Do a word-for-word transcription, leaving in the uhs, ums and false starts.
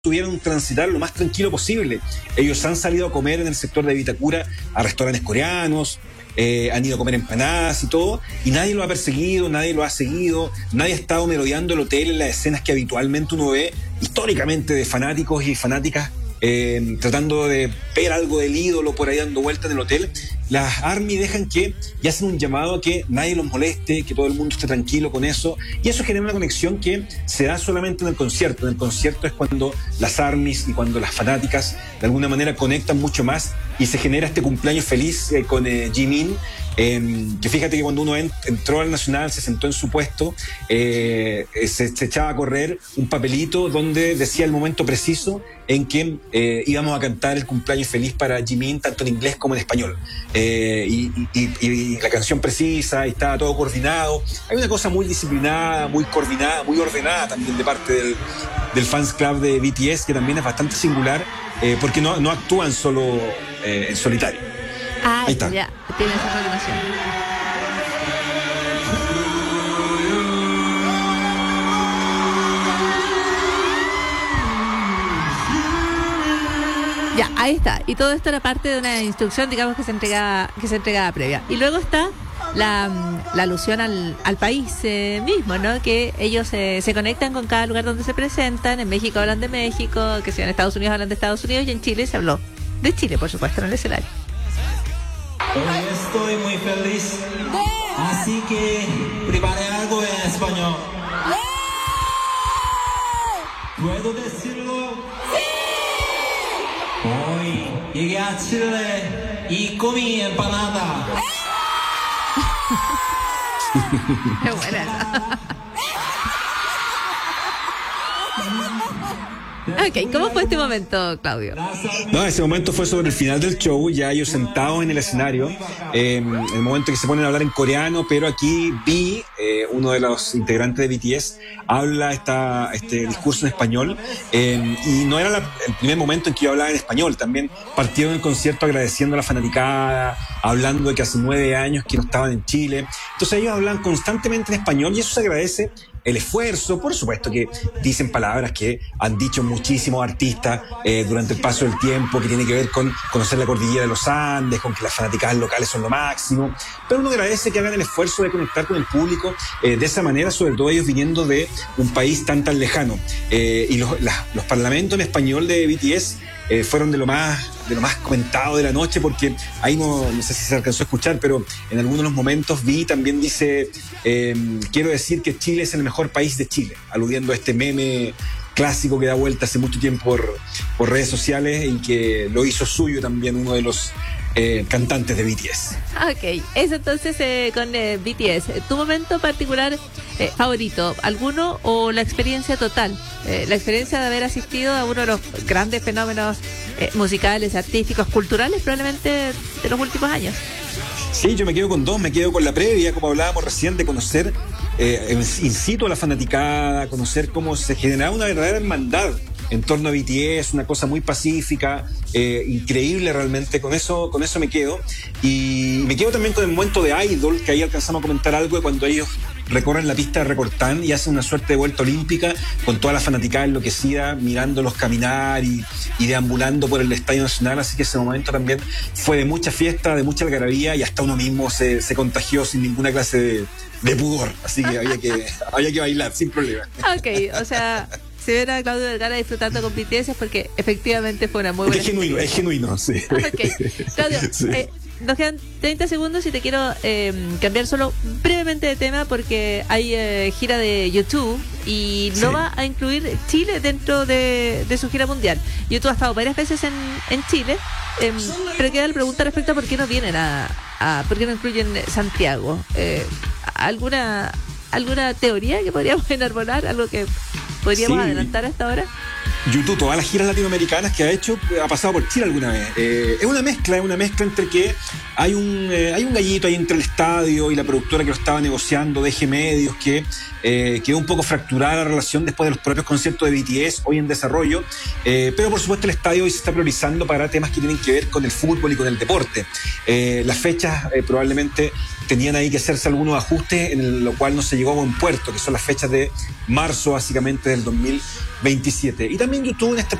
tuvieron transitar lo más tranquilo posible. Ellos han salido a comer en el sector de Vitacura a restaurantes coreanos, eh, han ido a comer empanadas y todo, y nadie lo ha perseguido, nadie lo ha seguido, nadie ha estado merodeando el hotel en las escenas que habitualmente uno ve históricamente de fanáticos y fanáticas eh, tratando de ver algo del ídolo por ahí dando vueltas en el hotel. Las ARMY dejan que y hacen un llamado a que nadie los moleste, que todo el mundo esté tranquilo con eso, y eso genera una conexión que se da solamente en el concierto. En el concierto es cuando las ARMYs y cuando las fanáticas de alguna manera conectan mucho más y se genera este cumpleaños feliz eh, con eh, Jimin. Eh, que fíjate que cuando uno ent- entró al Nacional, se sentó en su puesto, eh, se, se echaba a correr un papelito donde decía el momento preciso en que eh, íbamos a cantar el cumpleaños feliz para Jimin, tanto en inglés como en español. Eh, y, y, y, y la canción precisa, y estaba todo coordinado. Hay una cosa muy disciplinada, muy coordinada, muy ordenada también de parte del, del fans club de B T S, que también es bastante singular, eh, porque no, no actúan solo eh, en solitario. Ah, ahí está. Ya, tiene esa coordinación. Ya, ahí está. Y todo esto era parte de una instrucción, digamos, que se entregaba, que se entregaba previa. Y luego está la, la alusión al, al país eh, mismo, ¿no? Que ellos eh, se conectan con cada lugar donde se presentan. En México hablan de México, que si en Estados Unidos hablan de Estados Unidos, y en Chile se habló de Chile, por supuesto, en el escenario. Hoy estoy muy feliz, así que preparé algo en español. ¿Puedo decirlo? Hoy llegué a Chile y comí empanada. Qué buena. Ok, ¿cómo fue este momento, Claudio? No, ese momento fue sobre el final del show, ya ellos sentados en el escenario, eh, el momento que se ponen a hablar en coreano, pero aquí Vi, eh, uno de los integrantes de B T S, habla esta, este discurso en español, eh, y no era la, el primer momento en que yo hablaba en español, también partieron el concierto agradeciendo a la fanaticada, hablando de que hace nueve años que no estaban en Chile, entonces ellos hablan constantemente en español y eso se agradece. El esfuerzo, por supuesto que dicen palabras que han dicho muchísimos artistas eh, durante el paso del tiempo, que tiene que ver con conocer la cordillera de los Andes, con que las fanáticas locales son lo máximo, pero uno agradece que hagan el esfuerzo de conectar con el público eh, de esa manera, sobre todo ellos viniendo de un país tan tan lejano. Eh, y los, la, los parlamentos en español de B T S eh, fueron de lo más de lo más comentado de la noche, porque ahí no, no sé si se alcanzó a escuchar, pero en algunos de los momentos Vi también dice eh, quiero decir que Chile es el mejor país de Chile, aludiendo a este meme clásico que da vuelta hace mucho tiempo por, por redes sociales y que lo hizo suyo también uno de los eh, cantantes de B T S. Ok, eso entonces eh, con eh, B T S. ¿Tu momento particular eh, favorito? ¿Alguno o la experiencia total? Eh, la experiencia de haber asistido a uno de los grandes fenómenos eh, musicales, artísticos, culturales probablemente de los últimos años. Sí, yo me quedo con dos, me quedo con la previa, como hablábamos recién, de conocer eh, in situ a la fanaticada, conocer cómo se generaba una verdadera hermandad en torno a B T S, una cosa muy pacífica, eh, increíble realmente, con eso, con eso me quedo. Y me quedo también con el momento de Idol, que ahí alcanzamos a comentar algo de cuando ellos recorren la pista de Recortán y hacen una suerte de vuelta olímpica con toda la fanaticada enloquecida, mirándolos caminar y, y deambulando por el Estadio Nacional, así que ese momento también fue de mucha fiesta, de mucha algarabía y hasta uno mismo se, se contagió sin ninguna clase de, de pudor, así que había que, había que bailar sin problema. Ok, o sea, si ven a Claudio Vergara disfrutando con B T S es porque efectivamente fue una muy buena es genuino, es genuino, sí. Ok, Claudio, sí. eh, nos quedan treinta segundos y te quiero eh, cambiar solo brevemente de tema porque hay eh, gira de YouTube y no Sí. va a incluir Chile dentro de, de su gira mundial. YouTube ha estado varias veces en, en Chile, eh, pero queda la pregunta respecto a por qué no vienen a, a por qué no incluyen Santiago. Eh, ¿Alguna alguna teoría que podríamos enarbolar? ¿Algo que podríamos Sí. adelantar hasta ahora? YouTube, todas las giras latinoamericanas que ha hecho, ha pasado por Chile alguna vez. Eh, es una mezcla, es una mezcla entre que hay un eh, hay un gallito ahí entre el estadio y la productora que lo estaba negociando, D G Medios, que eh, quedó un poco fracturada la relación después de los propios conciertos de B T S, hoy en desarrollo. Eh, pero por supuesto el estadio hoy se está priorizando para temas que tienen que ver con el fútbol y con el deporte. Eh, las fechas eh, probablemente tenían ahí que hacerse algunos ajustes, en lo cual no se llegó a buen puerto, que son las fechas de marzo básicamente del dos mil veintisiete. Y también YouTube en este